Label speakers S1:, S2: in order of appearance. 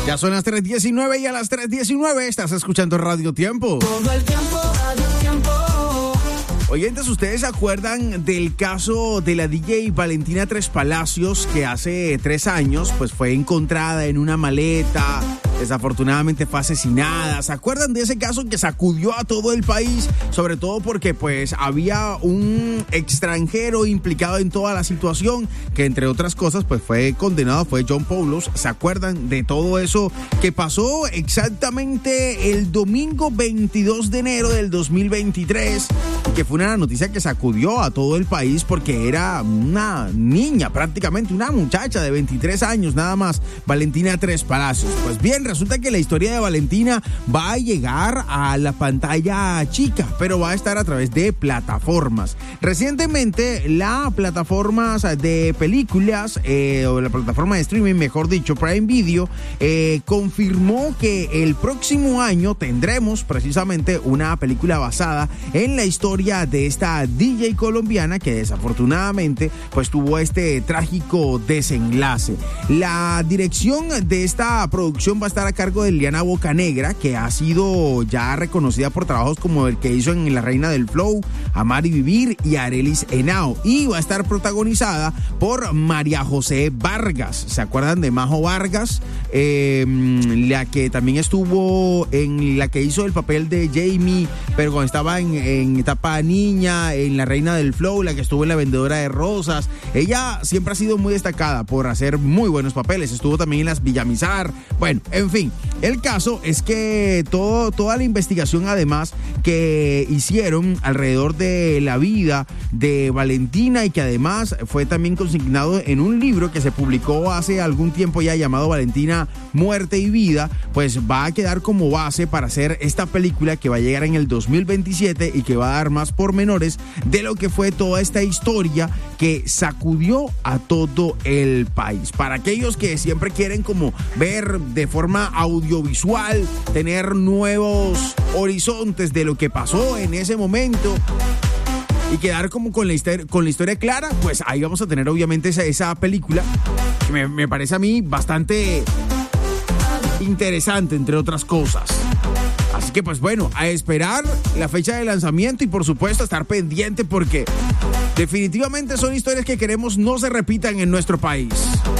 S1: Ya son las 3:19 y a las 3:19 estás escuchando Radio Tiempo.
S2: Todo el tiempo, Radio Tiempo.
S1: Oyentes, ¿ustedes se acuerdan del caso de la DJ Valentina Tres Palacios, que hace 3 años pues fue encontrada en una maleta, desafortunadamente fue asesinada? ¿Se acuerdan de ese caso que sacudió a todo el país? Sobre todo porque pues había un extranjero implicado en toda la situación, que entre otras cosas pues fue condenado, fue John Paulos. ¿Se acuerdan de todo eso que pasó exactamente el domingo 22 de enero del 2023? Que fue una noticia que sacudió a todo el país porque era una niña, prácticamente una muchacha de 23 años nada más, Valentina Tres Palacios. Pues bien, resulta que la historia de Valentina va a llegar a la pantalla chica, pero va a estar a través de plataformas. Recientemente, la plataforma de películas, o la plataforma de streaming, mejor dicho, Prime Video, confirmó que el próximo año tendremos precisamente una película basada en la historia de esta DJ colombiana que desafortunadamente pues tuvo este trágico desenlace. La dirección de esta producción va a estar a cargo de Liliana Bocanegra, que ha sido ya reconocida por trabajos como el que hizo en La Reina del Flow, Amar y Vivir y Arelis Henao, y va a estar protagonizada por María José Vargas. ¿Se acuerdan de Majo Vargas? La que también estuvo en la que hizo el papel de Jamie, pero cuando estaba en etapa niña, en La Reina del Flow, la que estuvo en La Vendedora de Rosas. Ella siempre ha sido muy destacada por hacer muy buenos papeles. Estuvo también en Las Villamizar. Bueno, en fin, el caso es que toda la investigación además que hicieron alrededor de la vida de Valentina, y que además fue también consignado en un libro que se publicó hace algún tiempo ya, llamado Valentina, Muerte y Vida, pues va a quedar como base para hacer esta película que va a llegar en el 2027 y que va a dar más pormenores de lo que fue toda esta historia que sacudió a todo el país. Para aquellos que siempre quieren como ver de forma audiovisual, tener nuevos horizontes de lo que pasó en ese momento y quedar como con la historia clara, pues ahí vamos a tener obviamente esa película que me parece a mí bastante interesante, entre otras cosas. Así que pues bueno, a esperar la fecha de lanzamiento y por supuesto a estar pendiente, porque definitivamente son historias que queremos no se repitan en nuestro país.